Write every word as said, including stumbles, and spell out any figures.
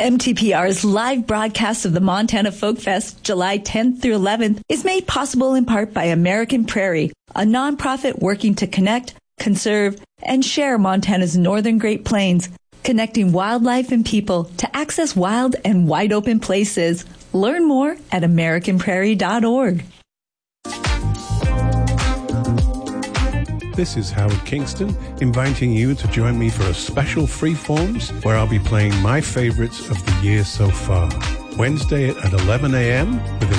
M T P R's live broadcast of the Montana Folk Fest, July tenth through eleventh, is made possible in part by American Prairie, a nonprofit working to connect, conserve, and share Montana's northern Great Plains, connecting wildlife and people to access wild and wide-open places. Learn more at american prairie dot org. This is Howard Kingston, inviting you to join me for a special Freeforms where I'll be playing my favorites of the year so far. Wednesday at eleven a.m. with a